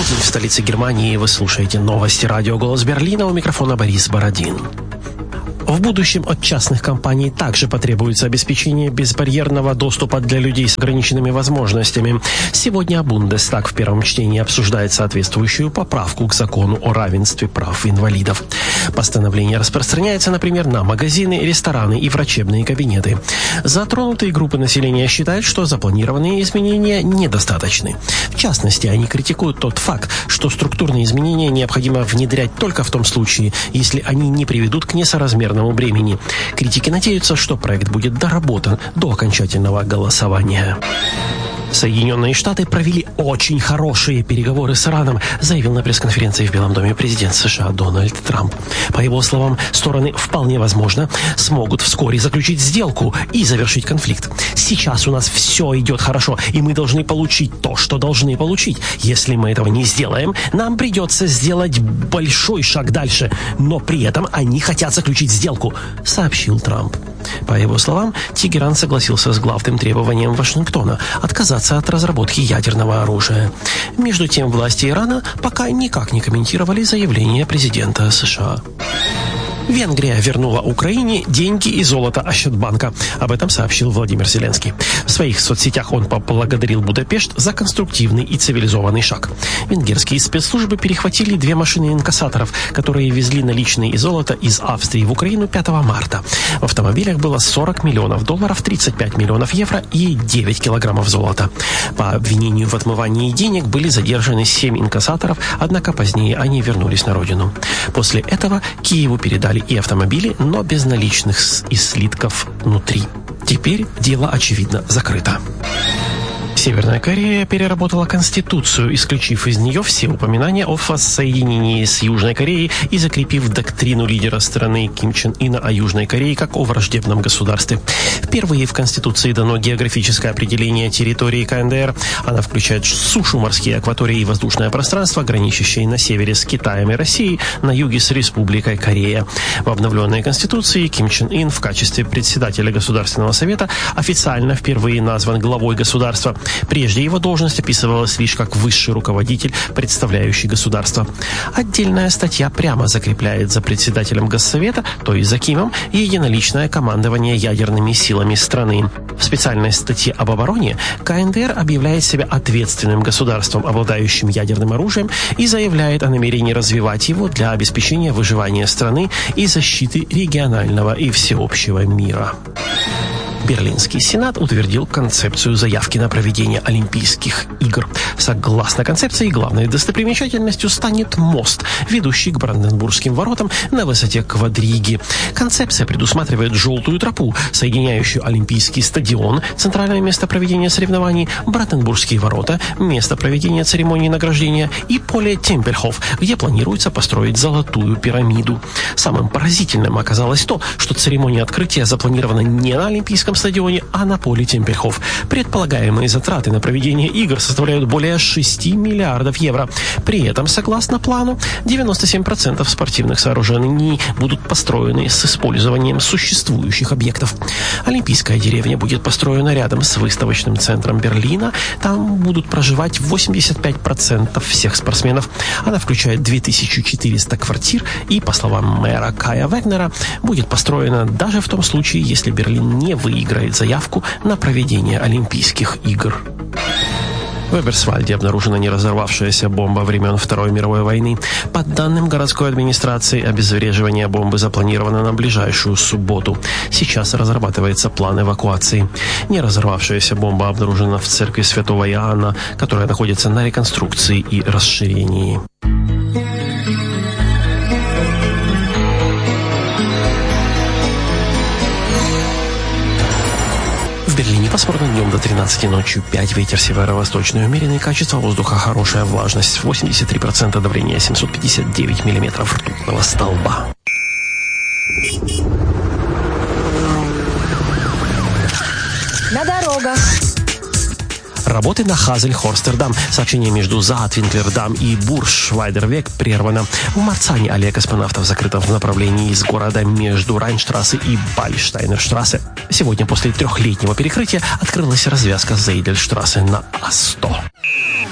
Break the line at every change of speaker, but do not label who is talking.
Полдень в столице Германии. Вы слушаете новости радио «Голос Берлина». У микрофона Борис Бородин. В будущем от частных компаний также потребуется обеспечение безбарьерного доступа для людей с ограниченными возможностями. Сегодня Бундестаг в первом чтении обсуждает соответствующую поправку к закону о равенстве прав инвалидов. Постановление распространяется, например, на магазины, рестораны и врачебные кабинеты. Затронутые группы населения считают, что запланированные изменения недостаточны. В частности, они критикуют тот факт, что структурные изменения необходимо внедрять только в том случае, если они не приведут к несоразмерному бремени. Критики надеются, что проект будет доработан до окончательного голосования. Соединенные Штаты провели очень хорошие переговоры с Ираном, заявил на пресс-конференции в Белом доме президент США Дональд Трамп. По его словам, стороны вполне возможно смогут вскоре заключить сделку и завершить конфликт. Сейчас у нас все идет хорошо, и мы должны получить то, что должны получить. Если мы этого не сделаем, нам придется сделать большой шаг дальше, но при этом они хотят заключить сделку, сообщил Трамп. По его словам, Тегеран согласился с главным требованием Вашингтона отказаться от разработки ядерного оружия. Между тем, власти Ирана пока никак не комментировали заявление президента США. Венгрия вернула Украине деньги и золото Ощадбанка. Об этом сообщил Владимир Зеленский. В своих соцсетях он поблагодарил Будапешт за конструктивный и цивилизованный шаг. Венгерские спецслужбы перехватили 2 машины инкассаторов, которые везли наличные и золото из Австрии в Украину 5 марта. В автомобилях было $40 миллионов, 35 миллионов евро и 9 килограммов золота. По обвинению в отмывании денег были задержаны 7 инкассаторов, однако позднее они вернулись на родину. После этого Киеву передали и автомобили, но без наличных и слитков внутри. Теперь дело, очевидно, закрыто. Северная Корея переработала Конституцию, исключив из нее все упоминания о воссоединении с Южной Кореей и закрепив доктрину лидера страны Ким Чен Ына о Южной Корее как о враждебном государстве. Впервые в Конституции дано географическое определение территории КНДР. Она включает сушу, морские акватории и воздушное пространство, граничащие на севере с Китаем и Россией, на юге с Республикой Корея. В обновленной Конституции Ким Чен Ын в качестве председателя Государственного совета официально впервые назван главой государства. Прежде его должность описывалась лишь как высший руководитель, представляющий государство. Отдельная статья прямо закрепляет за председателем Госсовета, то есть за Кимом, единоличное командование ядерными силами страны. В специальной статье об обороне КНДР объявляет себя ответственным государством, обладающим ядерным оружием, и заявляет о намерении развивать его для обеспечения выживания страны и защиты регионального и всеобщего мира. Берлинский Сенат утвердил концепцию заявки на проведение Олимпийских игр. Согласно концепции, главной достопримечательностью станет мост, ведущий к Бранденбургским воротам на высоте Квадриги. Концепция предусматривает желтую тропу, соединяющую Олимпийский стадион, центральное место проведения соревнований, Бранденбургские ворота, место проведения церемонии награждения и поле Темпельхоф, где планируется построить золотую пирамиду. Самым поразительным оказалось то, что церемония открытия запланирована не на Олимпийском стадионе, а на поле Темпельхоф. Предполагаемые затраты на проведение игр составляют более 6 миллиардов евро. При этом, согласно плану, 97% спортивных сооружений будут построены с использованием существующих объектов. Олимпийская деревня будет построена рядом с выставочным центром Берлина. Там будут проживать 85% всех спортсменов. Она включает 2400 квартир и, по словам мэра Кая Вегнера, будет построена даже в том случае, если Берлин не выиграет заявку на проведение Олимпийских игр. В Эберсвальде обнаружена неразорвавшаяся бомба времен Второй мировой войны. По данным городской администрации, обезвреживание бомбы запланировано на ближайшую субботу. Сейчас разрабатывается план эвакуации. Неразорвавшаяся бомба обнаружена в церкви Святого Иоанна, которая находится на реконструкции и расширении. В Берлине пасмурно, днем до 13, ночью 5, ветер северо-восточный умеренный, качество воздуха хорошая, влажность 83%, давление 759 миллиметров ртутного столба.
На дорогах.
Работы на Хазель-Хорстердам. Сообщение между Заат-Винклердам и Бурж-Швайдервек прервано. В Марцане аллея космонавтов закрыта в направлении из города между Райнштрассе и Бальштайнерштрассе. Сегодня после 3-летнего перекрытия открылась развязка Зейдельштрассе на А100.